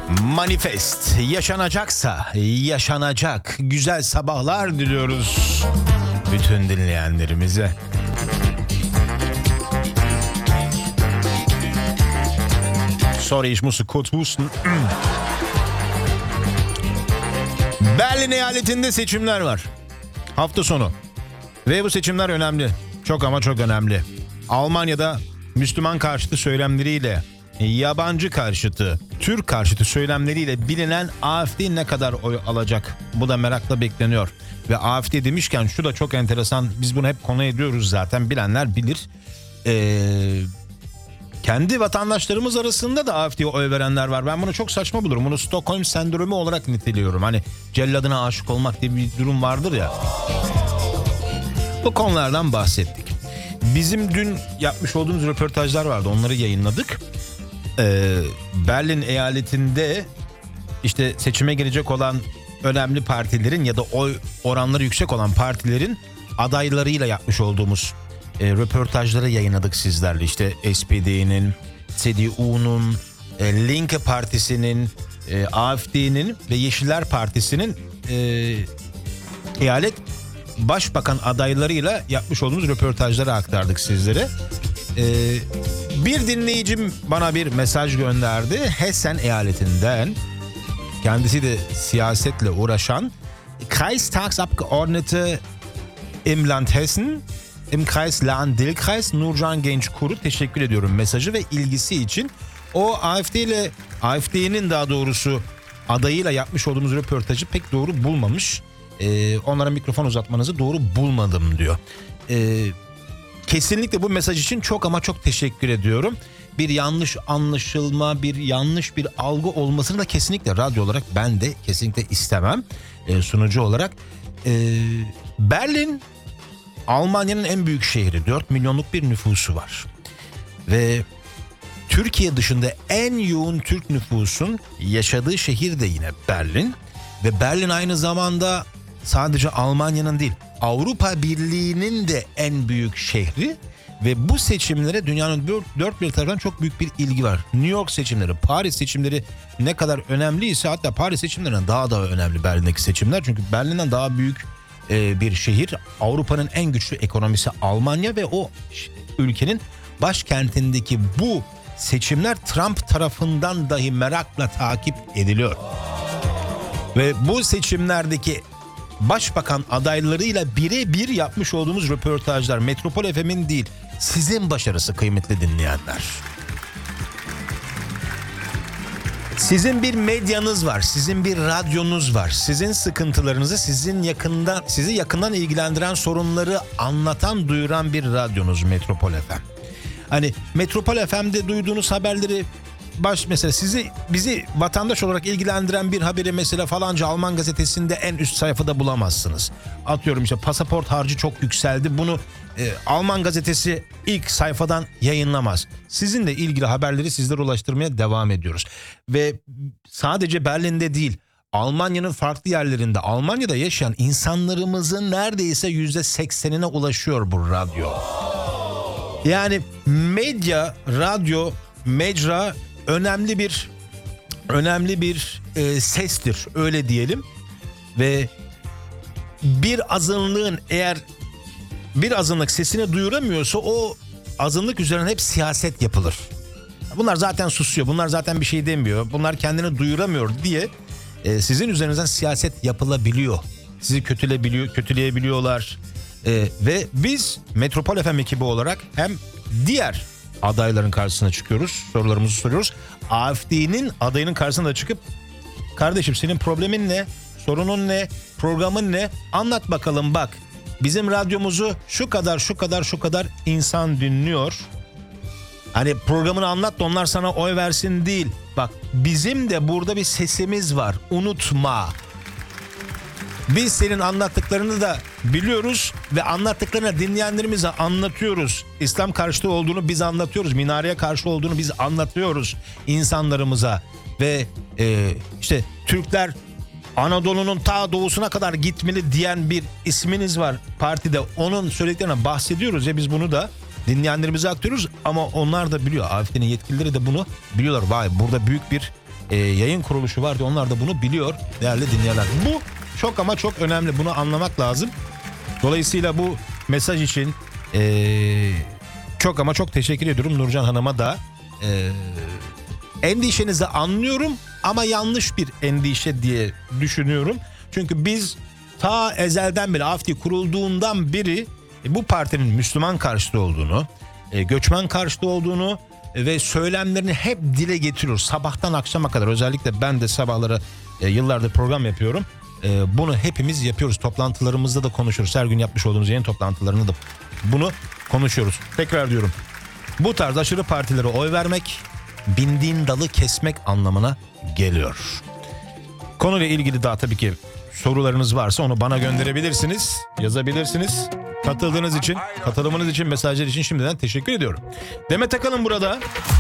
Manifest yaşanacaksa yaşanacak. Güzel sabahlar diliyoruz bütün dinleyenlerimize. Sorry, ich musste kurz husten. Berlin eyaletinde seçimler var. Hafta sonu. Ve bu seçimler önemli. Çok ama çok önemli. Almanya'da Müslüman karşıtı söylemleriyle, yabancı karşıtı, Türk karşıtı söylemleriyle bilinen AfD ne kadar oy alacak? Bu da merakla bekleniyor. Ve AfD demişken şu da çok enteresan. Biz bunu hep konu ediyoruz zaten. Bilenler bilir. Kendi vatandaşlarımız arasında da AfD'ye oy verenler var. Ben bunu çok saçma bulurum. Bunu Stockholm sendromu olarak niteliyorum. Hani celladına aşık olmak diye bir durum vardır ya. Bu konulardan bahsettik. Bizim dün yapmış olduğumuz röportajlar vardı. Onları yayınladık. Berlin eyaletinde işte seçime girecek olan önemli partilerin ya da oy oranları yüksek olan partilerin adaylarıyla yapmış olduğumuz röportajları yayınladık sizlerle. İşte SPD'nin, CDU'nun, Linke Partisi'nin, AfD'nin ve Yeşiller Partisi'nin eyalet başbakan adaylarıyla yapmış olduğumuz röportajları aktardık sizlere. Bir dinleyicim bana bir mesaj gönderdi. Hessen eyaletinden, kendisi de siyasetle uğraşan Kreistagsabgeordnete im Land Hessen, im Kreis Lahn-Dill-Kreis, Nurcan Gençkur'u teşekkür ediyorum mesajı ve ilgisi için. O AfD'nin daha doğrusu adayıyla yapmış olduğumuz röportajı pek doğru bulmamış. Onlara mikrofon uzatmanızı doğru bulmadım diyor. Kesinlikle bu mesaj için çok ama çok teşekkür ediyorum. Bir yanlış anlaşılma, bir yanlış bir algı olmasını da kesinlikle radyo olarak ben de kesinlikle istemem sunucu olarak. Berlin Almanya'nın en büyük şehri, 4 milyonluk bir nüfusu var. Ve Türkiye dışında en yoğun Türk nüfusun yaşadığı şehir de yine Berlin. Ve Berlin aynı zamanda sadece Almanya'nın değil, Avrupa Birliği'nin de en büyük şehri. Ve bu seçimlere dünyanın dört bir tarafından çok büyük bir ilgi var. New York seçimleri, Paris seçimleri ne kadar önemliyse hatta Paris seçimlerinden daha da önemli Berlin'deki seçimler. Çünkü Berlin'den daha büyük bir şehir. Avrupa'nın en güçlü ekonomisi Almanya ve o ülkenin başkentindeki bu seçimler Trump tarafından dahi merakla takip ediliyor. Ve bu seçimlerdeki başbakan adaylarıyla birebir yapmış olduğumuz röportajlar Metropol FM'in değil, sizin başarısı kıymetli dinleyenler. Sizin bir medyanız var, sizin bir radyonuz var. Sizin sıkıntılarınızı, sizi yakından ilgilendiren sorunları anlatan, duyuran bir radyonuz Metropol FM. Hani Metropol FM'de duyduğunuz haberleri mesela bizi vatandaş olarak ilgilendiren bir haberi mesela falanca Alman gazetesinde en üst sayfada bulamazsınız. Atıyorum işte pasaport harcı çok yükseldi. Bunu Alman gazetesi ilk sayfadan yayınlamaz. Sizinle ilgili haberleri sizlere ulaştırmaya devam ediyoruz. Ve sadece Berlin'de değil, Almanya'nın farklı yerlerinde, Almanya'da yaşayan insanlarımızın neredeyse %80'ine ulaşıyor bu radyo. Yani medya, radyo, mecra önemli bir sestir, öyle diyelim. Ve bir azınlığın eğer bir azınlık sesini duyuramıyorsa o azınlık üzerine hep siyaset yapılır. Bunlar zaten susuyor, bunlar zaten bir şey demiyor, bunlar kendini duyuramıyor diye sizin üzerinizden siyaset yapılabiliyor. Sizi kötüleyebiliyorlar. Ve biz Metropol FM ekibi olarak hem diğer adayların karşısına çıkıyoruz, sorularımızı soruyoruz. AfD'nin adayının karşısına da çıkıp kardeşim senin problemin ne, sorunun ne, programın ne, anlat bakalım bak. Bizim radyomuzu şu kadar insan dinliyor. Hani programını anlat da onlar sana oy versin değil. Bak bizim de burada bir sesimiz var, unutma. Biz senin anlattıklarını da biliyoruz ve anlattıklarını dinleyenlerimize anlatıyoruz. İslam karşıtı olduğunu biz anlatıyoruz. Minareye karşı olduğunu biz anlatıyoruz insanlarımıza. Ve işte Türkler Anadolu'nun ta doğusuna kadar gitmeli diyen bir isminiz var partide. Onun söylediklerine bahsediyoruz ya, biz bunu da dinleyenlerimize aktarıyoruz. Ama onlar da biliyor. AfD'nin yetkilileri de bunu biliyorlar. Vay, burada büyük bir yayın kuruluşu vardı. Onlar da bunu biliyor değerli dinleyenler. Bu çok ama çok önemli. Bunu anlamak lazım. Dolayısıyla bu mesaj için çok ama çok teşekkür ediyorum Nurcan Hanım'a da. Endişenizi anlıyorum ama yanlış bir endişe diye düşünüyorum. Çünkü biz ta ezelden beri AFD kurulduğundan beri bu partinin Müslüman karşıtı olduğunu, göçmen karşıtı olduğunu ve söylemlerini hep dile getiriyoruz. Sabahtan akşama kadar, özellikle ben de sabahları yıllardır program yapıyorum. Bunu hepimiz yapıyoruz. Toplantılarımızda da konuşuyoruz. Her gün yapmış olduğumuz yayın toplantılarında da bunu konuşuyoruz. Tekrar diyorum. Bu tarz aşırı partilere oy vermek bindiğin dalı kesmek anlamına geliyor. Konuyla ilgili daha tabii ki sorularınız varsa onu bana gönderebilirsiniz, yazabilirsiniz. Katıldığınız için, katılımınız için, mesajlar için şimdiden teşekkür ediyorum. Demet Akalın burada.